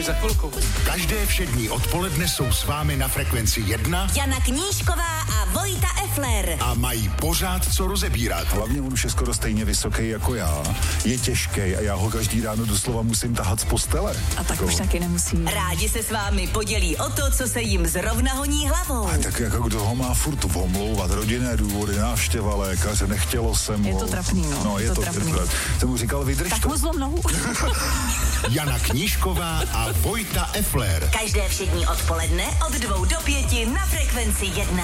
Za chvilku. Každé všední odpoledne jsou s vámi na Frekvenci 1 Jana Knížková a Vojta Effler. a mají pořád co rozebírat. Hlavně on už je skoro stejně vysoký jako já. Je těžký a já ho každý ráno doslova musím tahat z postele. A tak už taky nemusím. Rádi se s vámi podělí o to, co se jim zrovna honí hlavou. A tak jako kdo ho má furt omlouvat, rodinné důvody, návštěva lékaře, nechtělo se mu. Je to trapný, no. No, je to trapný. Jsem mu říkal, vydrž Tak to. mu zlom nohu. Jana Knížková a Vojta Effler. Každé všední odpoledne od 2 do 5 na Frekvenci 1.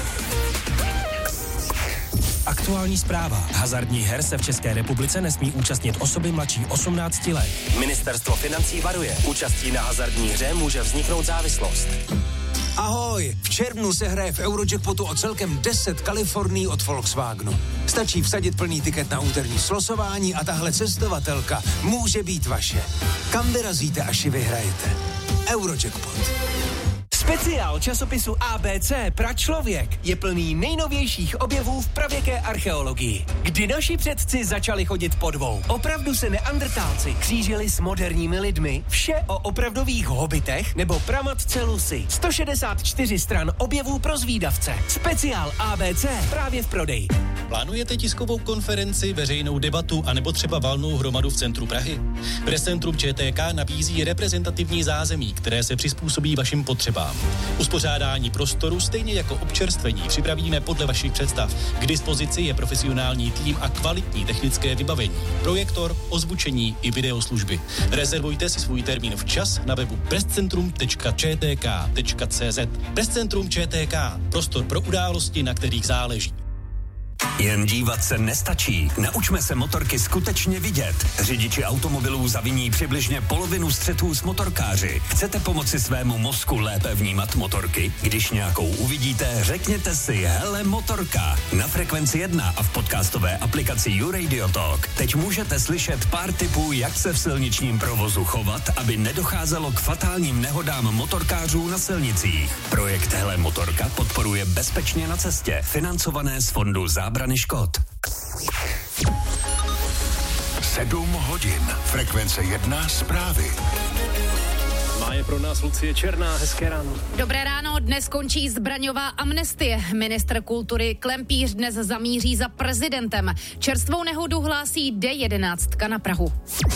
Aktuální zpráva. Hazardních her se v České republice nesmí účastnit osoby mladší 18 let. Ministerstvo financí varuje. Účastí na hazardní hře může vzniknout závislost. Ahoj, v červnu se hraje v Eurojackpotu o celkem 10 Kalifornií od Volkswagenu. Stačí vsadit plný tiket na úterní slosování a tahle cestovatelka může být vaše. Kam vyrazíte, až ji vyhrajete? Eurojackpot. Speciál časopisu ABC Pračlověk je plný nejnovějších objevů v pravěké archeologii. Kdy naši předci začali chodit po dvou. Opravdu se neandrtálci křížili s moderními lidmi. Vše o opravdových hobitech nebo pramatce Lucy. 164 stran objevů pro zvídavce. Speciál ABC právě v prodeji. Plánujete tiskovou konferenci, veřejnou debatu anebo třeba valnou hromadu v centru Prahy? Prescentrum ČTK nabízí reprezentativní zázemí, které se přizpůsobí vašim potřebám. Uspořádání prostoru stejně jako občerstvení připravíme podle vašich představ. K dispozici je profesionální tým a kvalitní technické vybavení. Projektor, ozvučení i videoslužby. Rezervujte si svůj termín včas na webu prescentrum.čtk.cz. Prescentrum ČTK. Prostor pro události, na kterých záleží. Jen dívat se nestačí. Naučme se motorky skutečně vidět. Řidiči automobilů zaviní přibližně polovinu střetů s motorkáři. Chcete pomoci svému mozku lépe vnímat motorky? Když nějakou uvidíte, řekněte si hele motorka. Na Frekvenci 1 a v podcastové aplikaci YouRadio Talk teď můžete slyšet pár tipů, jak se v silničním provozu chovat, aby nedocházelo k fatálním nehodám motorkářů na silnicích. Projekt Hele motorka podporuje Bezpečně na cestě, financované z fondu zábrany škod. 7 hodin. Frekvence 1 zprávy. Má je pro nás Lucie Černá. Hezké ráno. Dobré ráno, dnes končí zbraňová amnestie. Ministr kultury Klempíř dnes zamíří za prezidentem. Čerstvou nehodu hlásí D11 na Prahu.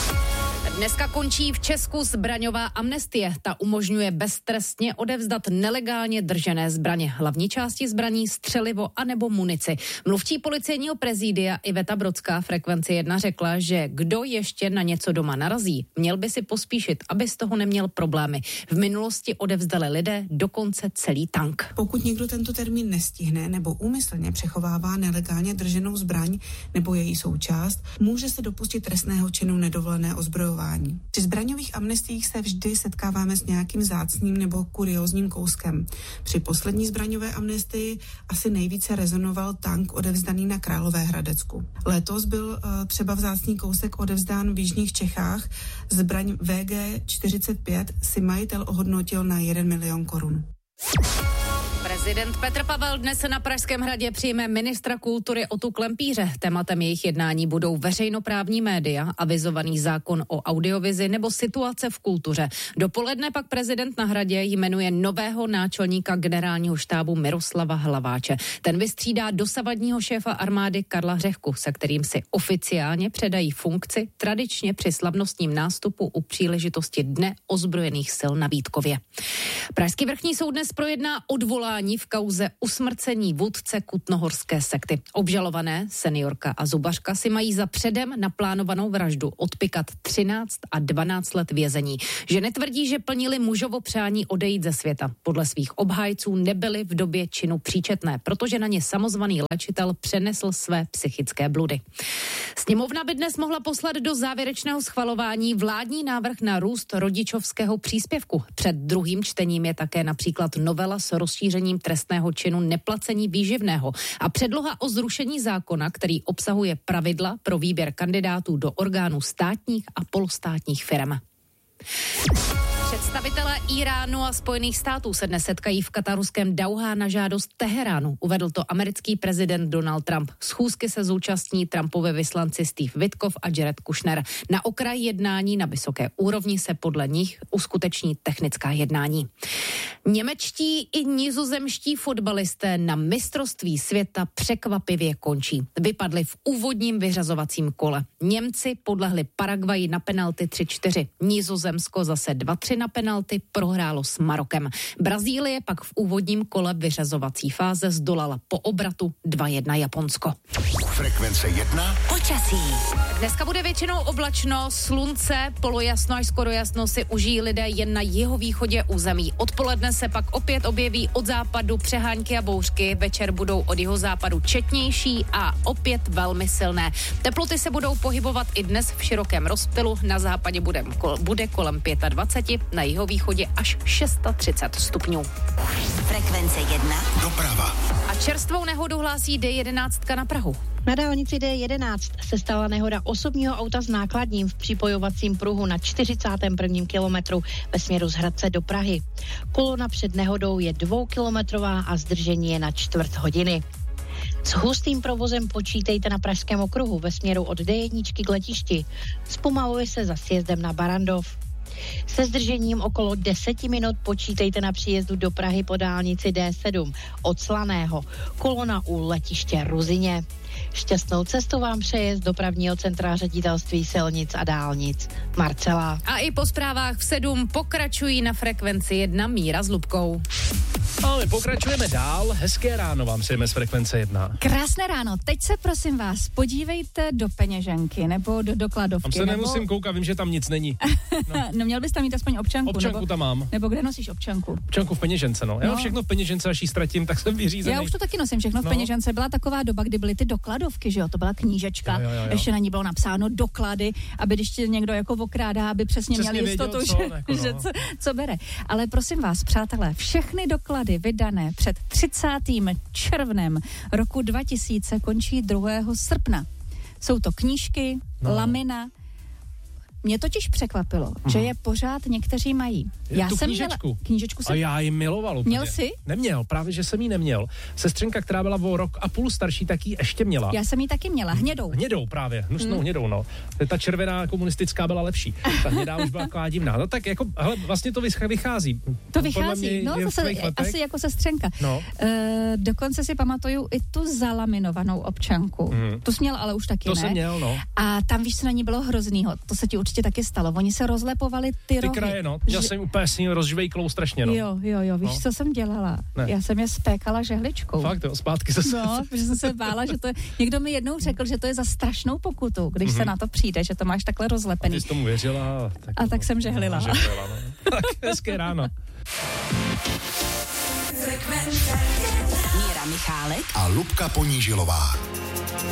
Dneska končí v Česku zbraňová amnestie. Ta umožňuje beztrestně odevzdat nelegálně držené zbraně. Hlavní části zbraní, střelivo anebo munici. Mluvčí policejního prezidia Iveta Brodská Frekvenci 1 řekla, že kdo ještě na něco doma narazí, měl by si pospíšit, aby z toho neměl problémy. V minulosti odevzdali lidé dokonce celý tank. Pokud někdo tento termín nestihne nebo úmyslně přechovává nelegálně drženou zbraň nebo její součást, může se dopustit trestného činu nedovolené ozbrojování. Při zbraňových amnestiích se vždy setkáváme s nějakým vzácným nebo kuriózním kouskem. Při poslední zbraňové amnestii asi nejvíce rezonoval tank odevzdaný na Královéhradecku. Letos byl třeba vzácný kousek odevzdán v jižních Čechách. Zbraň VG-45 si majitel ohodnotil na 1 milion korun. Prezident Petr Pavel dnes na Pražském hradě přijme ministra kultury Otu Klempíře. Tématem jejich jednání budou veřejnoprávní média, avizovaný zákon o audiovizi nebo situace v kultuře. Dopoledne pak prezident na hradě jmenuje nového náčelníka generálního štábu Miroslava Hlaváče. Ten vystřídá dosavadního šéfa armády Karla Řehku, se kterým si oficiálně předají funkci tradičně při slavnostním nástupu u příležitosti Dne ozbrojených sil na Vítkově. Pražský vrchní soud dnes projedná odvolání v kauze usmrcení vůdce kutnohorské sekty. Obžalované, seniorka a zubařka, si mají za předem naplánovanou vraždu odpikat 13 a 12 let vězení. Ženy tvrdí, že plnili mužovo přání odejít ze světa. Podle svých obhájců nebyly v době činu příčetné, protože na ně samozvaný léčitel přenesl své psychické bludy. Sněmovna by dnes mohla poslat do závěrečného schvalování vládní návrh na růst rodičovského příspěvku. Před druhým čtením je také například novela s rozšířením trestného činu neplacení výživného a předloha o zrušení zákona, který obsahuje pravidla pro výběr kandidátů do orgánů státních a polostátních firem. Představitelé Iránu a Spojených států se dnes setkají v kataruském Dauhá na žádost Teheránu. Uvedl to americký prezident Donald Trump. Schůzky se zúčastní Trumpovi vyslanci Steve Witkoff a Jared Kushner. Na okraji jednání na vysoké úrovni se podle nich uskuteční technická jednání. Němečtí i nizozemští fotbalisté na mistrovství světa překvapivě končí. Vypadli v úvodním vyřazovacím kole. Němci podlehli Paraguayi na penalty 3-4. Nizozemsko zase 2-3 na penalty prohrálo s Marokem. Brazílie pak v úvodním kole vyřazovací fáze zdolala po obratu 2-1 Japonsko. Frekvence 1. Počasí. Dneska bude většinou oblačno, slunce, polojasno až skoro jasno si užijí lidé jen na jihovýchodě území. Odpoledne se pak opět objeví od západu přehánky a bouřky, večer budou od jihozápadu četnější a opět velmi silné. Teploty se budou pohybovat i dnes v širokém rozptylu, na západě bude kolem 25, na jihovýchodě až 630 stupňů. Frekvence 1. Doprava. A čerstvou nehodu hlásí D11 na Prahu. Na dálnici D11 se stala nehoda osobního auta s nákladním v připojovacím pruhu na 41. kilometru ve směru z Hradce do Prahy. Kolona před nehodou je 2kilometrová a zdržení je na 1/4 hodiny. S hustým provozem počítejte na Pražském okruhu ve směru od D1 k letišti. Zpomaluje se za sjezdem na Barandov. Se zdržením okolo 10 minut počítejte na příjezdu do Prahy po dálnici D7 od Slaného. Kolona u letiště Ruzyně. Šťastnou cestu vám přeje z dopravního centra Ředitelství silnic a dálnic Marcela. A i po zprávách v 7 pokračují na frekvenci 1 Míra s Lubkou. A my pokračujeme dál. Hezké ráno vám přejeme z frekvence 1. Krásné ráno. Teď se prosím vás podívejte do peněženky nebo do dokladovky. Tam se nemusím koukat, vím, že tam nic není. No měl bys tam mít aspoň občanku. Občanku tam mám. Nebo kde nosíš občanku? Občanku v peněžence, no. Já všechno v peněžence, až ji ztratím, tak jsem vyřízený. Já už to taky nosím všechno v peněžence. Byla taková doba, kdy byly ty dokladovky, že jo? To byla knížečka. Jo. Ještě na ní bylo napsáno doklady, aby když tě někdo jako okrádá, aby přesně měl jistotu, co bere. Ale prosím vás, přátelé, všechny doklady vydané před 30. červnem roku 2000 končí 2. srpna. Jsou to knížky, lamina. Mě totiž překvapilo, že je pořád někteří mají. Já jsem knížečku a já ji miloval úplně. Měl jsi? Neměl, právě že jsem ji neměl. Sestřenka, která byla o 1,5 roku starší, tak ji ještě měla. Já jsem ji taky měla, hnědou. Hnědou právě, hnusnou hnědou, no. Ta červená komunistická byla lepší. Ta hnědá už byla taková divná. No tak jako, hele, vlastně to vychází. To vychází, no zase asi jako sestřenka. No. Dokonce si pamatuju i tu zalaminovanou občanku. Tu jsi měl, ale už taky to ne. Jsem měl, no. A tam víš, co na ní bylo hroznýho. To se ti určitě taky stalo. Oni se rozlepovali ty rohy. Ty kraje, no. Já jsem úplně s ní rozžvejklou strašně, no. Jo. Víš, co jsem dělala? Ne. Já jsem je spékala žehličkou. Fakt, jo, zpátky se... No, protože jsem se bála, že to je... Někdo mi jednou řekl, že to je za strašnou pokutu, když se na to přijde, že to máš takhle rozlepený. A ty jsi tomu věřila. Tak jsem žehlila. No. Tak hezké ráno. Míra Michálek a Lubka Ponížilová.